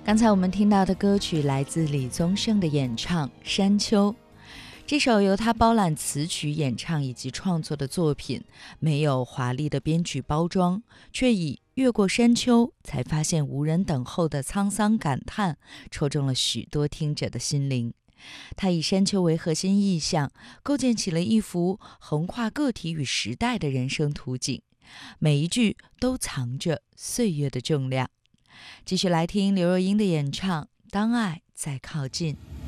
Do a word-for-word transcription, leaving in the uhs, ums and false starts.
刚才我们听到的歌曲来自李宗盛的演唱《山丘》，这首由他包揽词曲、演唱以及创作的作品，没有华丽的编曲包装，却以越过山丘才发现无人等候的沧桑感叹，戳中了许多听者的心灵。他以山丘为核心意象，构建起了一幅横跨个体与时代的人生图景，每一句都藏着岁月的重量。继续来听刘若英的演唱《当爱再靠近》。